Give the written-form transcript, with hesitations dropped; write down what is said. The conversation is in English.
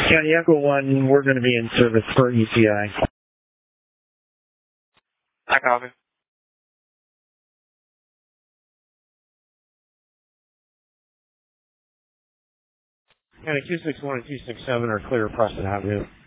County Echo 1, we're going to be in service for ECI. I copy. County 261 and 267 are clear across the avenue.